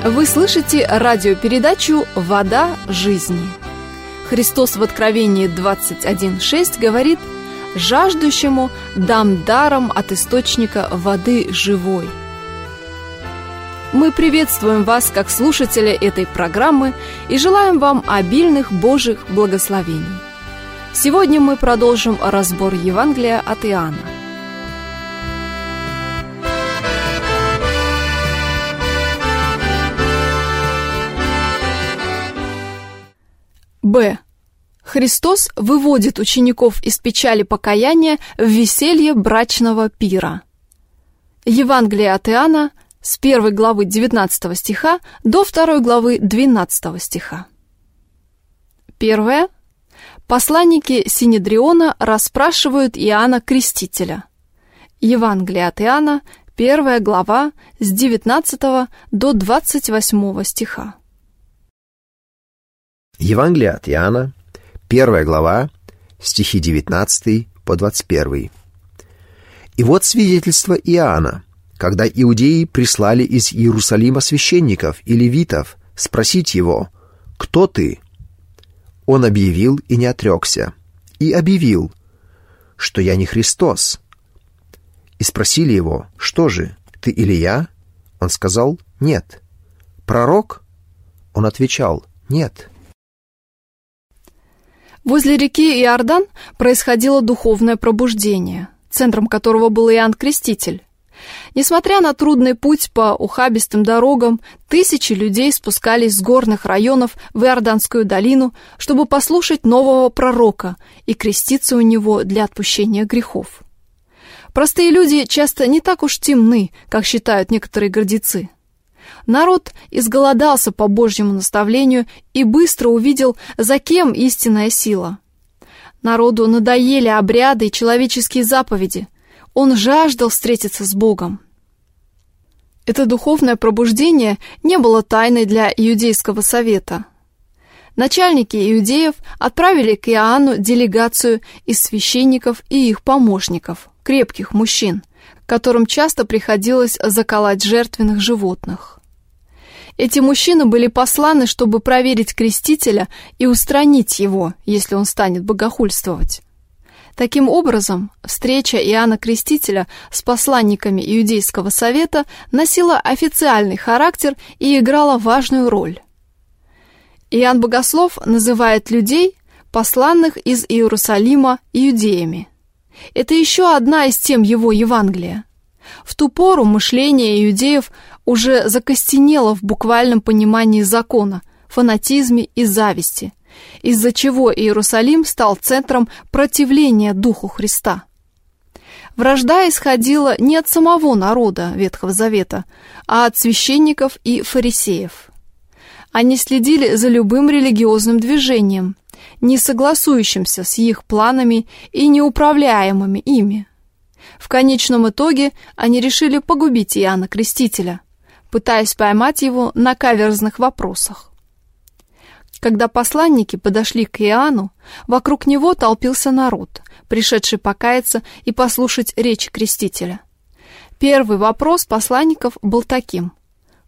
Вы слышите радиопередачу «Вода жизни». Христос в Откровении 21:6 говорит: «Жаждущему дам даром от источника воды живой». Мы приветствуем вас как слушателя этой программы и желаем вам обильных Божьих благословений. Сегодня мы продолжим разбор Евангелия от Иоанна. Б. Христос выводит учеников из печали покаяния в веселье брачного пира. Евангелие от Иоанна с 1 главы 19 стиха до 2 главы 12 стиха. Первое. Посланники Синедриона расспрашивают Иоанна Крестителя. Евангелие от Иоанна, 1 глава с 19 до 28 стиха. Евангелие от Иоанна, 1 глава, стихи 19 по 21. «И вот свидетельство Иоанна, когда иудеи прислали из Иерусалима священников и левитов спросить его: «Кто ты?» Он объявил и не отрекся, и объявил, что я не Христос. И спросили его: «Что же, ты Илия?» Он сказал: «Нет». «Пророк?» Он отвечал: «Нет». Возле реки Иордан происходило духовное пробуждение, центром которого был Иоанн Креститель. Несмотря на трудный путь по ухабистым дорогам, тысячи людей спускались с горных районов в Иорданскую долину, чтобы послушать нового пророка и креститься у него для отпущения грехов. Простые люди часто не так уж темны, как считают некоторые гордецы. Народ изголодался по Божьему наставлению и быстро увидел, за кем истинная сила. Народу надоели обряды и человеческие заповеди. Он жаждал встретиться с Богом. Это духовное пробуждение не было тайной для Иудейского совета. Начальники иудеев отправили к Иоанну делегацию из священников и их помощников, крепких мужчин, которым часто приходилось заколоть жертвенных животных. Эти мужчины были посланы, чтобы проверить крестителя и устранить его, если он станет богохульствовать. Таким образом, встреча Иоанна Крестителя с посланниками Иудейского совета носила официальный характер и играла важную роль. Иоанн Богослов называет людей, посланных из Иерусалима, иудеями. Это еще одна из тем его Евангелия. В ту пору мышление иудеев уже закостенело в буквальном понимании закона, фанатизме и зависти, из-за чего Иерусалим стал центром противления Духу Христа. Вражда исходила не от самого народа Ветхого Завета, а от священников и фарисеев. Они следили за любым религиозным движением, не согласующимся с их планами и неуправляемыми ими. В конечном итоге они решили погубить Иоанна Крестителя, пытаясь поймать его на каверзных вопросах. Когда посланники подошли к Иоанну, вокруг него толпился народ, пришедший покаяться и послушать речь Крестителя. Первый вопрос посланников был таким: